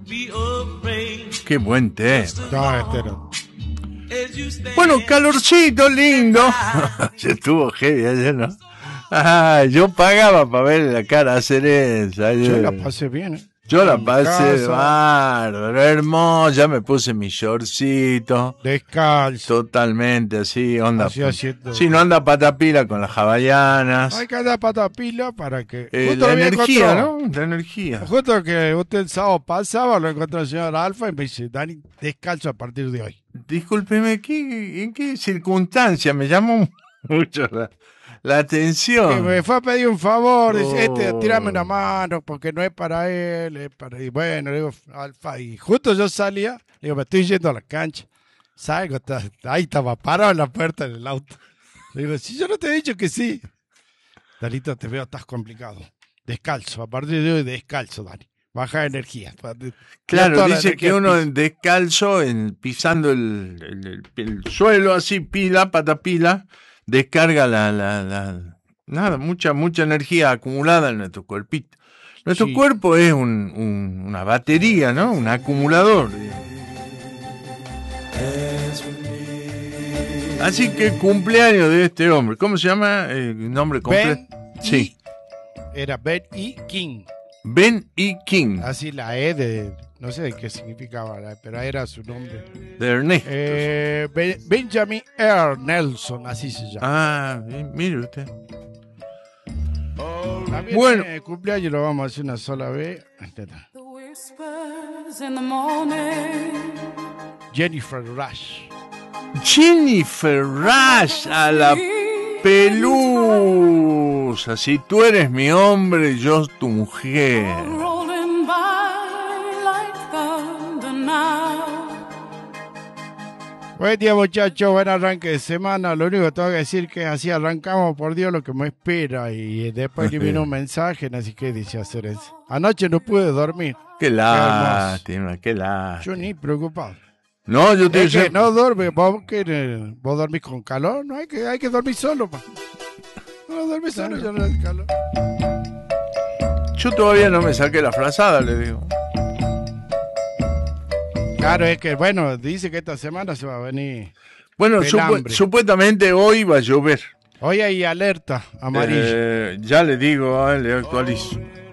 Qué buen tema. No, este no. Bueno, calorcito lindo. Se estuvo heavy ayer, ¿no? Yo pagaba para ver la cara a Cereza. Yo la pasé bien, ¿eh? Yo la En pasé casa. bárbaro, hermoso. Ya me puse mi shortcito. Descalzo. Totalmente así, onda. Así haciendo. Sí, no anda patapila con las hawaianas. Hay que dar patapila para que... La lo energía, encontró. ¿no? La energía. Justo que usted el sábado pasaba lo encontró el señor Alfa y me dice, Dani, descalzo a partir de hoy. Discúlpeme, ¿en qué circunstancia me llamó mucho la atención? Que me fue a pedir un favor, dice, Oh. tírame una mano, porque no es para él, es para... Y bueno, le digo, Alfa, y justo yo salía, le digo, me estoy yendo a la cancha. Salgo, ahí estaba parado en la puerta del auto. Le digo, si yo no te he dicho que sí. Danito, te veo, estás complicado. Descalzo, a partir de hoy descalzo, Dani. Baja energía. Claro, Toda la dice energía que uno piso. descalzo, pisando el suelo así, patapila, descarga nada, mucha energía acumulada en nuestro cuerpito. Nuestro Sí. cuerpo es una batería, ¿no? Un acumulador. Así que cumpleaños de este hombre. ¿Cómo se llama? Nombre completo. Sí. Era Ben E. King. Ben E. King. Así la E de... No sé de qué significaba, pero era su nombre. De Ernesto. Benjamin R. Nelson, así se llama. Ah, mire usted. También Bueno. el cumpleaños lo vamos a hacer una sola vez. Jennifer Rush. Jennifer Rush a la pelusa. Si tú eres mi hombre, yo tu mujer. Buen día, muchachos, buen arranque de semana. Lo único que tengo que decir que así arrancamos, por Dios, lo que me espera. Y después le vino un mensaje, así que dice hacer eso. Anoche no pude dormir. Qué lástima, qué lástima. Yo ni preocupado. No, yo te Es que digo. no duerme, vos dormís con calor, no hay que dormir solo, pa. No dormís solo, yo no hay calor. Yo todavía no me saqué la frazada, le digo. Claro, es que bueno, dice que esta semana se va a venir. Bueno, Pelambre. supuestamente hoy va a llover. Hoy hay alerta amarilla. Ya le digo, le actualizo.